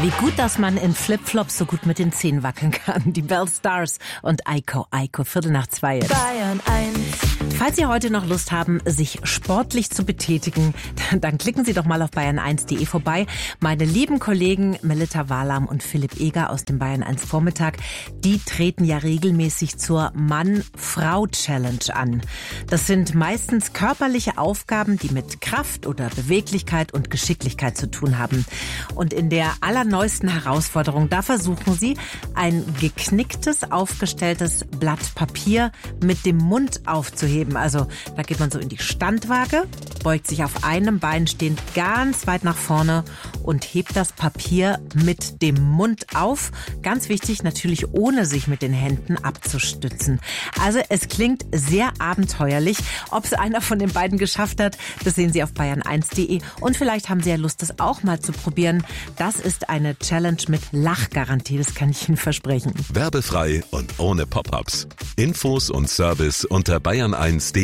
Wie gut, dass man in Flipflops so gut mit den Zehen wackeln kann. Die Bell Stars und Eiko, 2:15 jetzt. Bayern 1. Falls Sie heute noch Lust haben, sich sportlich zu betätigen, dann klicken Sie doch mal auf bayern1.de vorbei. Meine lieben Kollegen Melita Wahlam und Philipp Eger aus dem Bayern 1 Vormittag, die treten ja regelmäßig zur Mann-Frau-Challenge an. Das sind meistens körperliche Aufgaben, die mit Kraft oder Beweglichkeit und Geschicklichkeit zu tun haben. Und in der allerneuesten Herausforderung, da versuchen sie, ein geknicktes, aufgestelltes Blatt Papier mit dem Mund aufzuheben. Also da geht man so in die Standwaage, beugt sich auf einem Bein stehend ganz weit nach vorne und hebt das Papier mit dem Mund auf. Ganz wichtig, natürlich ohne sich mit den Händen abzustützen. Also es klingt sehr abenteuerlich. Ob es einer von den beiden geschafft hat, das sehen Sie auf bayern1.de. Und vielleicht haben Sie ja Lust, das auch mal zu probieren. Das ist eine Challenge mit Lachgarantie, das kann ich Ihnen versprechen. Werbefrei und ohne Pop-ups. Infos und Service unter bayern1.de.